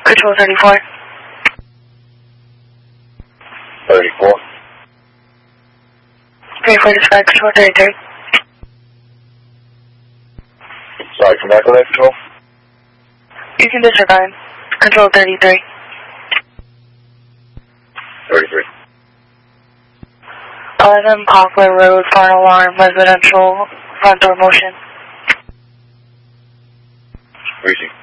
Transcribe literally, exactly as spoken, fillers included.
Control thirty-four. thirty-four. thirty-four dispatch, Control thirty-three. Sorry, come back to that, Control? You can disregard. Control thirty-three. thirty-three. eleven Poplar Road, fire alarm, residential, front door motion. Reaching.